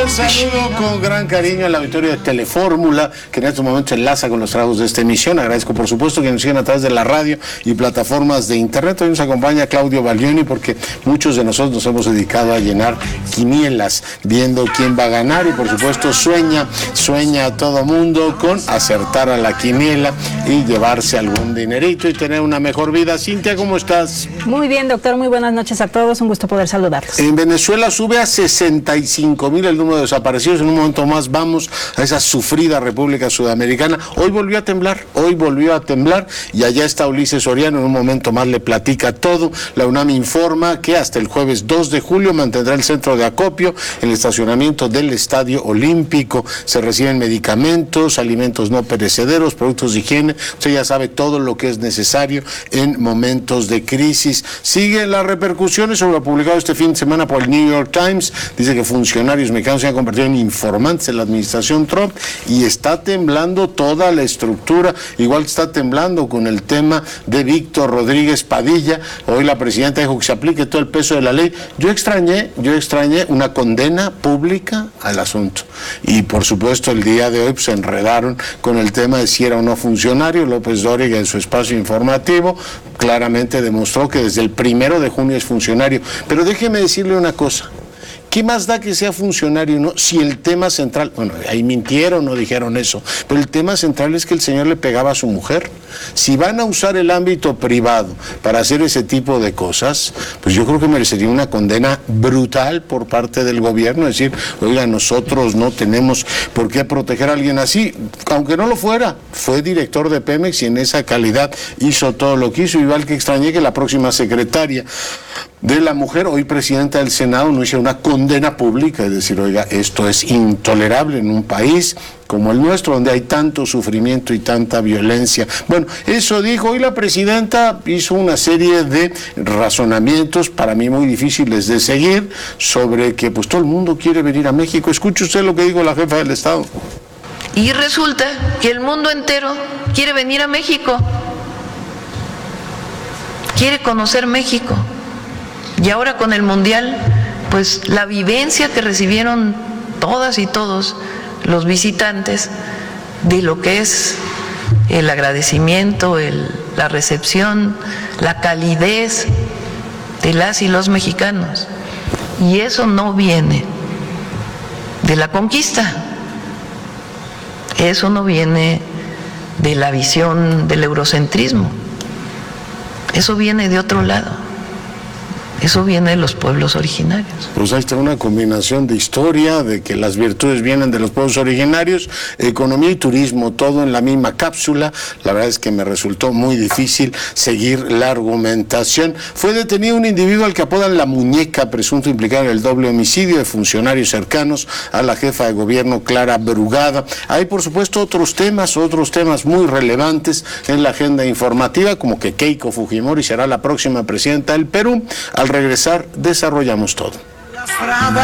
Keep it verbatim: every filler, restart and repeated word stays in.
Saludo con gran cariño al auditorio de Telefórmula, que en este momento enlaza con los trabajos de esta emisión. Agradezco, por supuesto, que nos sigan a través de la radio y plataformas de internet. Hoy nos acompaña Claudio Baglioni, porque muchos de nosotros nos hemos dedicado a llenar quinielas, viendo quién va a ganar, y por supuesto sueña, sueña a todo mundo con acertar a la quiniela y llevarse algún dinerito y tener una mejor vida. Cintia, ¿cómo estás? Muy bien, doctor, muy buenas noches a todos, un gusto poder saludarlos. En Venezuela sube a sesenta y cinco mil el número de desaparecidos. En un momento más vamos a esa sufrida República Sudamericana. Hoy volvió a temblar, hoy volvió a temblar, y allá está Ulises Soriano. En un momento más le platica todo. La UNAM informa que hasta el jueves dos de julio mantendrá el centro de acopio en el estacionamiento del Estadio Olímpico. Se reciben medicamentos, alimentos no perecederos, productos de higiene. Usted ya sabe todo lo que es necesario en momentos de crisis. Sigue las repercusiones sobre lo publicado este fin de semana por el New York Times. Dice que funcionarios mexicanos se han convertido en informantes en la administración Trump, y está temblando toda la estructura, igual que está temblando con el tema de Víctor Rodríguez Padilla. Hoy la presidenta dijo que se aplique todo el peso de la ley. Yo extrañé, yo extrañé una condena pública al asunto, y por supuesto el día de hoy pues, se enredaron con el tema de si era o no funcionario. López Dóriga, en su espacio informativo, claramente demostró que desde el primero de junio es funcionario. Pero déjeme decirle una cosa: ¿qué más da que sea funcionario o no? Si el tema central, bueno, ahí mintieron, no dijeron eso, pero el tema central es que el señor le pegaba a su mujer. Si van a usar el ámbito privado para hacer ese tipo de cosas, pues yo creo que merecería una condena brutal por parte del gobierno. Es decir, oiga, nosotros no tenemos por qué proteger a alguien así, aunque no lo fuera. Fue director de Pemex y en esa calidad hizo todo lo que hizo. Igual que extrañé que la próxima secretaria de la mujer, hoy presidenta del Senado, no hizo una condena pública, es decir, oiga, esto es intolerable en un país como el nuestro, donde hay tanto sufrimiento y tanta violencia. Bueno, eso dijo. Hoy la presidenta hizo una serie de razonamientos, para mí muy difíciles de seguir, sobre que pues todo el mundo quiere venir a México. Escuche usted lo que dijo la jefa del Estado. Y resulta que el mundo entero quiere venir a México, quiere conocer México. Y ahora con el Mundial, pues la vivencia que recibieron todas y todos los visitantes de lo que es el agradecimiento, el, la recepción, la calidez de las y los mexicanos. Y eso no viene de la conquista, eso no viene de la visión del eurocentrismo, eso viene de otro lado. Eso viene de los pueblos originarios. Pues ahí está una combinación de historia, de que las virtudes vienen de los pueblos originarios, economía y turismo, todo en la misma cápsula. La verdad es que me resultó muy difícil seguir la argumentación. Fue detenido un individuo al que apodan La Muñeca, presunto implicado en el doble homicidio de funcionarios cercanos a la jefa de gobierno, Clara Brugada. Hay, por supuesto, otros temas, otros temas muy relevantes en la agenda informativa, como que Keiko Fujimori será la próxima presidenta del Perú. Al regresar, desarrollamos todo.